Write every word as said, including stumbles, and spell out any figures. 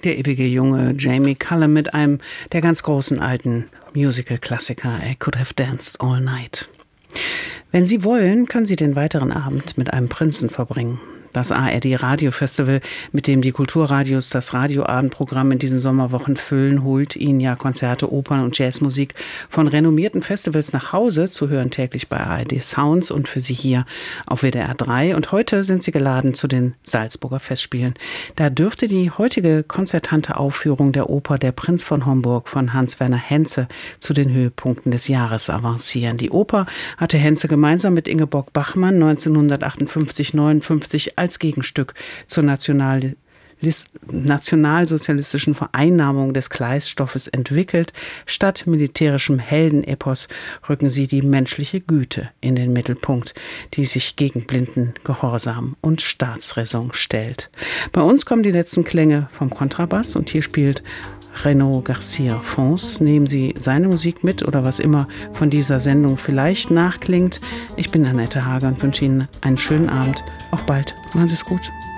Der ewige junge Jamie Cullum mit einem der ganz großen alten Musical-Klassiker I Could Have Danced All Night. Wenn Sie wollen, können Sie den weiteren Abend mit einem Prinzen verbringen. Das A R D Radio-Festival, mit dem die Kulturradios das Radioabendprogramm in diesen Sommerwochen füllen, holt Ihnen ja Konzerte, Opern und Jazzmusik von renommierten Festivals nach Hause, zu hören täglich bei A R D Sounds und für Sie hier auf W D R drei. Und heute sind Sie geladen zu den Salzburger Festspielen. Da dürfte die heutige konzertante Aufführung der Oper Der Prinz von Homburg von Hans-Werner Henze zu den Höhepunkten des Jahres avancieren. Die Oper hatte Henze gemeinsam mit Ingeborg Bachmann neunzehnhundertachtundfünfzig neunundfünfzig als Gegenstück zur National- nationalsozialistischen Vereinnahmung des Kleiststoffes entwickelt. Statt militärischem Heldenepos rücken sie die menschliche Güte in den Mittelpunkt, die sich gegen blinden Gehorsam und Staatsräson stellt. Bei uns kommen die letzten Klänge vom Kontrabass und hier spielt Renaud Garcia Fons. Nehmen Sie seine Musik mit oder was immer von dieser Sendung vielleicht nachklingt. Ich bin Annette Hager und wünsche Ihnen einen schönen Abend. Auf bald. Machen Sie es gut.